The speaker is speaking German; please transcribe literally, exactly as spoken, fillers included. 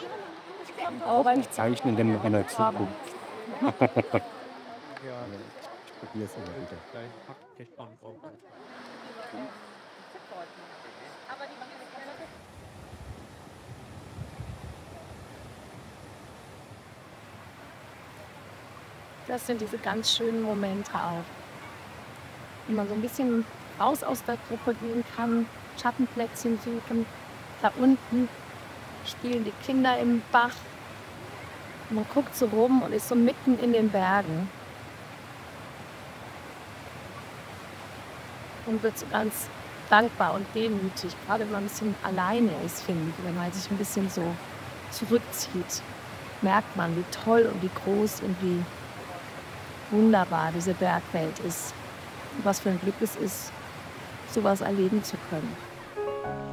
Auch beim Zeichnen in meiner Farben. Zukunft. Ja, Ja, ich probiere es immer wieder. gleich Hackkäse anbauen. Das sind diese ganz schönen Momente auch, wo man so ein bisschen raus aus der Gruppe gehen kann, Schattenplätzchen suchen. Da unten spielen die Kinder im Bach. Man guckt so rum und ist so mitten in den Bergen und wird so ganz dankbar und demütig, gerade wenn man ein bisschen alleine ist, finde ich, wenn man sich ein bisschen so zurückzieht, merkt man, wie toll und wie groß und wie wunderbar diese Bergwelt ist. Und was für ein Glück es ist, sowas erleben zu können.